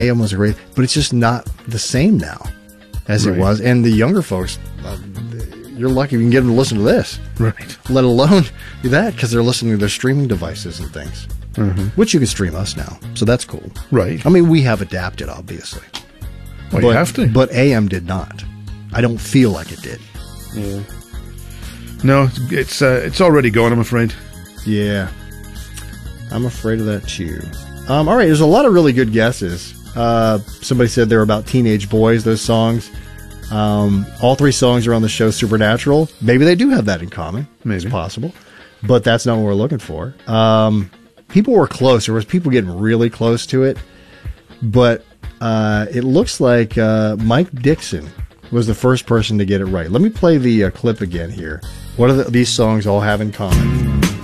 AM was great, but it's just not the same now as it was. And the younger folks, you're lucky if you can get them to listen to this, Right. let alone that, because they're listening to their streaming devices and things, which you can stream us now. So that's cool. Right. I mean, we have adapted, obviously. Well, you have to. But AM did not. I don't feel like it did. Yeah. No, it's already going, I'm afraid. Yeah. I'm afraid of that too. All right, there's a lot of really good guesses. Somebody said they're about teenage boys, those songs. All three songs are on the show Supernatural. Maybe they do have that in common. Maybe. It's possible. But that's not what we're looking for. People were close. There was people getting really close to it. But it looks like Mike Dixon was the first person to get it right. Let me play the clip again here. What do these songs all have in common?